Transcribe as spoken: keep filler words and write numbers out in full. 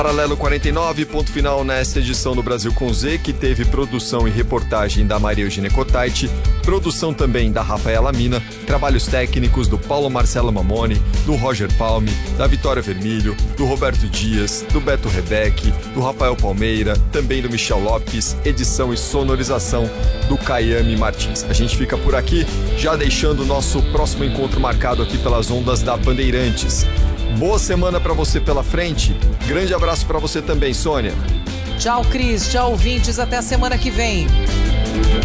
Paralelo quarenta e nove, ponto final nesta edição do Brasil com Z, que teve produção e reportagem da Maria Eugênia Cotaiti, produção também da Rafaela Mina, trabalhos técnicos do Paulo Marcelo Mamoni, do Roger Palme, da Vitória Vermilho, do Roberto Dias, do Beto Rebeck, do Rafael Palmeira, também do Michel Lopes, edição e sonorização do Caiame Martins. A gente fica por aqui, já deixando o nosso próximo encontro marcado aqui pelas ondas da Bandeirantes. Boa semana para você pela frente. Grande abraço para você também, Sônia. Tchau, Cris. Tchau, ouvintes. Até a semana que vem.